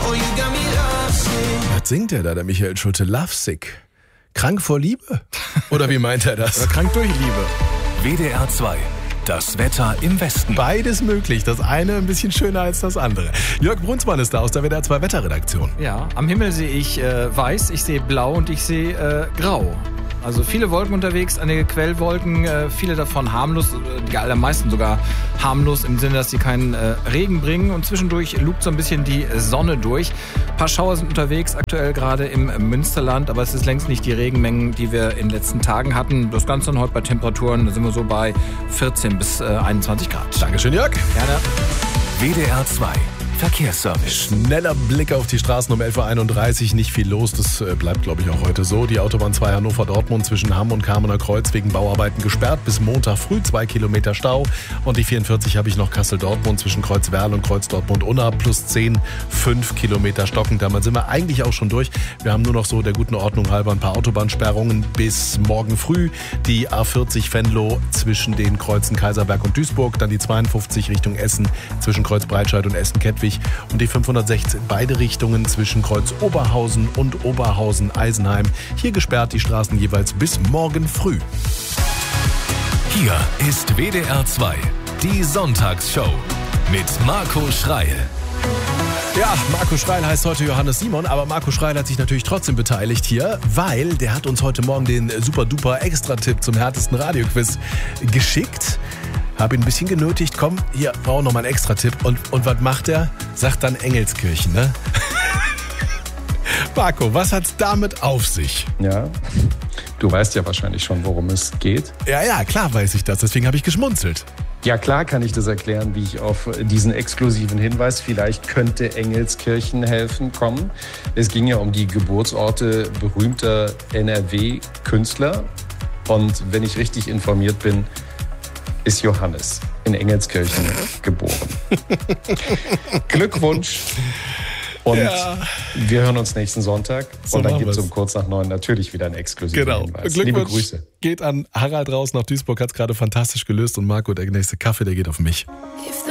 Was singt der Michael Schulte? Lovesick. Krank vor Liebe? Oder wie meint er das? Oder krank durch Liebe. WDR 2. Das Wetter im Westen. Beides möglich. Das eine ein bisschen schöner als das andere. Jörg Brunsmann ist da aus der WDR 2 Wetterredaktion. Ja, am Himmel sehe ich weiß, ich sehe blau und ich sehe grau. Also viele Wolken unterwegs, einige Quellwolken, viele davon harmlos, die allermeisten sogar harmlos im Sinne, dass sie keinen Regen bringen. Und zwischendurch lugt so ein bisschen die Sonne durch. Ein paar Schauer sind unterwegs, aktuell gerade im Münsterland, aber es ist längst nicht die Regenmengen, die wir in den letzten Tagen hatten. Das Ganze dann heute bei Temperaturen, da sind wir so bei 14 bis 21 Grad. Dankeschön, Jörg. Gerne. WDR 2. Verkehrsservice. Schneller Blick auf die Straßen um 11.31 Uhr. Nicht viel los, das bleibt, glaube ich, auch heute so. Die Autobahn 2 Hannover-Dortmund zwischen Hamm und Kamener Kreuz wegen Bauarbeiten gesperrt. Bis Montag früh 2 Kilometer Stau. Und die 44 habe ich noch Kassel-Dortmund zwischen Kreuzwerl und Kreuz-Dortmund-Unna plus 10, 5 Kilometer stockend. Damit sind wir eigentlich auch schon durch. Wir haben nur noch so der guten Ordnung halber ein paar Autobahnsperrungen bis morgen früh. Die A40 Venlo zwischen den Kreuzen Kaiserberg und Duisburg. Dann die 52 Richtung Essen zwischen Kreuz Breitscheid und Essen-Kettwig. Und die 516 beide Richtungen zwischen Kreuz Oberhausen und Oberhausen-Eisenheim. Hier gesperrt die Straßen jeweils bis morgen früh. Hier ist WDR 2, die Sonntagsshow mit Marco Schreil. Ja, Marco Schreil heißt heute Johannes Simon, aber Marco Schreil hat sich natürlich trotzdem beteiligt hier, weil der hat uns heute Morgen den super-duper-Extra-Tipp zum härtesten Radioquiz geschickt. Habe ihn ein bisschen genötigt, komm, hier, brauche noch mal einen Extra-Tipp. Und was macht er? Sagt dann Engelskirchen, ne? Marco, was hat's damit auf sich? Ja, du weißt ja wahrscheinlich schon, worum es geht. Ja, klar weiß ich das, deswegen habe ich geschmunzelt. Ja, klar kann ich das erklären, wie ich auf diesen exklusiven Hinweis, vielleicht könnte Engelskirchen helfen, kommen. Es ging ja um die Geburtsorte berühmter NRW-Künstler. Und wenn ich richtig informiert bin, ist Johannes in Engelskirchen geboren. Glückwunsch. Und wir hören uns nächsten Sonntag. So, und dann gibt es um kurz nach 9 natürlich wieder einen exklusiven Hinweis. Liebe Grüße. Geht an Harald raus nach Duisburg, hat es gerade fantastisch gelöst. Und Marco, der nächste Kaffee, der geht auf mich.